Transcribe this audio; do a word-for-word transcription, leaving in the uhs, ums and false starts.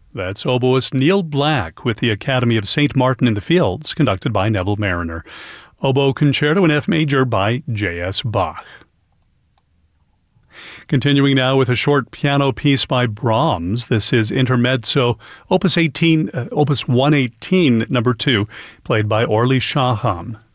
That's oboist Neil Black with the Academy of Saint Martin in the Fields, conducted by Neville Mariner. Oboe Concerto in F Major by J S. Bach. Continuing now with a short piano piece by Brahms. This is Intermezzo, Opus eighteen, uh, Opus one eighteen, number two, played by Orly Shaham.